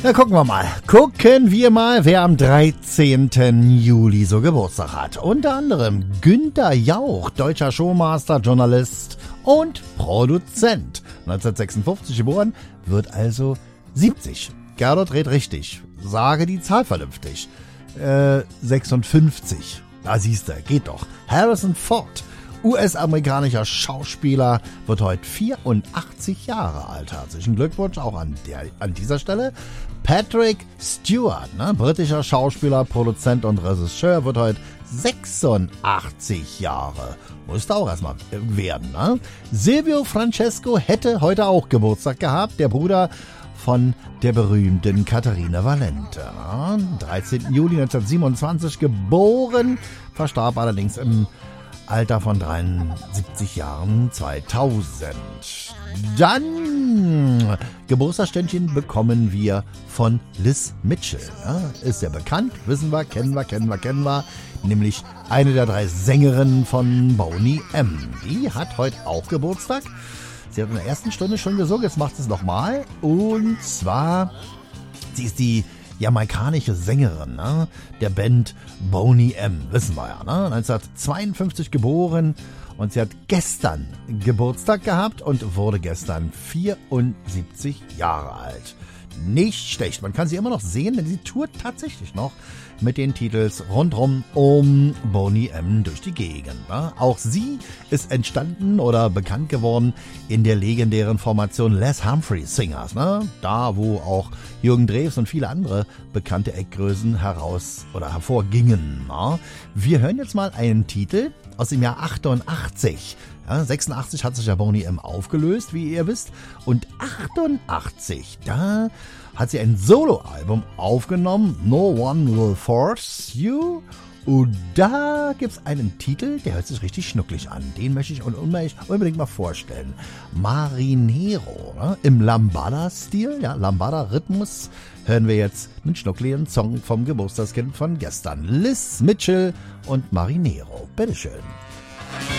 Na, gucken wir mal, wer am 13. Juli so Geburtstag hat. Unter anderem Günther Jauch, deutscher Showmaster, Journalist und Produzent. 1956 geboren, wird also 70. Gerdot redet richtig. Sage die Zahl vernünftig. 56. Da siehst du, geht doch. Harrison Ford, US-amerikanischer Schauspieler, wird heute 84 Jahre alt. Herzlichen Glückwunsch auch an dieser Stelle. Patrick Stewart, britischer Schauspieler, Produzent und Regisseur, wird heute 86 Jahre. Musste auch erstmal werden. Silvio Francesco hätte heute auch Geburtstag gehabt, der Bruder von der berühmten Katharina Valente. 13. Juli 1927 geboren, verstarb allerdings im Alter von 73 Jahren 2000. Dann Geburtstagsständchen bekommen wir von Liz Mitchell. Ist ja bekannt, wissen wir, kennen wir. Nämlich eine der 3 Sängerinnen von Boney M. Die hat heute auch Geburtstag. Sie hat in der ersten Stunde schon gesungen, jetzt macht es nochmal. Und zwar, sie ist die jamaikanische Sängerin der Band Boney M. Wissen wir ja, 1952 geboren. Und sie hat gestern Geburtstag gehabt und wurde gestern 74 Jahre alt. Nicht schlecht. Man kann sie immer noch sehen, denn sie tourt tatsächlich noch mit den Titels rundrum um Boney M. durch die Gegend. Auch sie ist entstanden oder bekannt geworden in der legendären Formation Les Humphreys Singers. Da, wo auch Jürgen Drews und viele andere bekannte Eckgrößen hervorgingen. Wir hören jetzt mal einen Titel aus dem Jahr 88. 86 hat sich ja Boney M. aufgelöst, wie ihr wisst. Und 88, da hat sie ein Soloalbum aufgenommen, No One Will Force You. Und da gibt's einen Titel, der hört sich richtig schnucklig an. Den möchte ich unbedingt mal vorstellen. Marinero, im Lambada-Stil, Lambada-Rhythmus, hören wir jetzt einen schnuckligen Song vom Geburtstagskind von gestern. Liz Mitchell und Marinero. Bitteschön.